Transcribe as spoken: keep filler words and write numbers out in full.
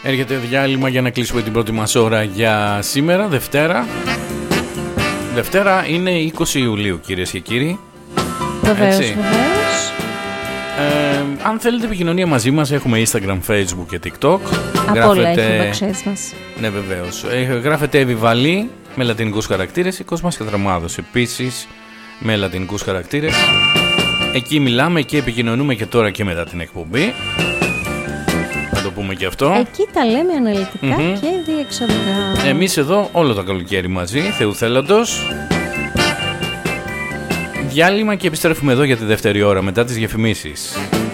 Έρχεται διάλειμμα για να κλείσουμε την πρώτη μας ώρα για σήμερα, Δευτέρα. Δευτέρα είναι είκοσι Ιουλίου, κυρίες και κύριοι. Βεβαίως, βεβαίως. Ε, αν θέλετε επικοινωνία μαζί μας, έχουμε Instagram, Facebook και TikTok. Από όλα έχει μπαξές μας. Ναι, βεβαίως. Ε, γράφετε Εβιβαλή με λατινικούς χαρακτήρες, Κόσμας Κατραμάδος επίσης με λατινικούς χαρακτήρες. Εκεί μιλάμε και επικοινωνούμε και τώρα και μετά την εκπομπή. Να το πούμε και αυτό. Εκεί τα λέμε αναλυτικά mm-hmm. και διεξοδικά. Εμείς εδώ όλο το καλοκαίρι μαζί, Θεού θέλοντος. Διάλειμμα και επιστρέφουμε εδώ για τη δεύτερη ώρα μετά τις διαφημίσεις.